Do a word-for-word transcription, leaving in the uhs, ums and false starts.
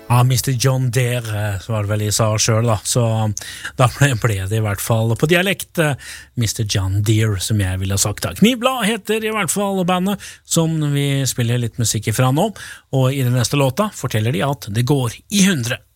Ja, mister John Deere, så var det vel jeg sa selv da, så da ble, ble det i hvert fall på dialekt mister John Deere, som jeg ville ha sagt da. Knivblad heter i hvert fall bandet, som vi spiller litt musikk ifra nå, og i den neste låta forteller de at det går i hundre.